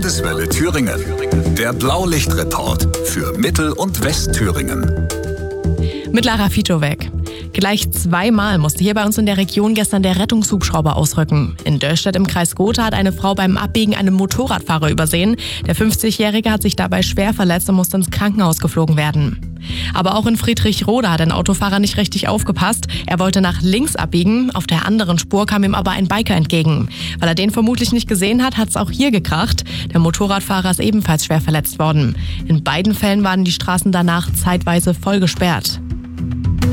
Landeswelle Thüringen. Der Blaulichtreport für Mittel- und Westthüringen. Mit Lara Fitowek. Gleich zweimal musste hier bei uns in der Region gestern der Rettungshubschrauber ausrücken. In Döllstedt im Kreis Gotha hat eine Frau beim Abbiegen einen Motorradfahrer übersehen. Der 50-Jährige hat sich dabei schwer verletzt und musste ins Krankenhaus geflogen werden. Aber auch in Friedrichroda hat ein Autofahrer nicht richtig aufgepasst. Er wollte nach links abbiegen, auf der anderen Spur kam ihm aber ein Biker entgegen. Weil er den vermutlich nicht gesehen hat, hat es auch hier gekracht. Der Motorradfahrer ist ebenfalls schwer verletzt worden. In beiden Fällen waren die Straßen danach zeitweise voll gesperrt.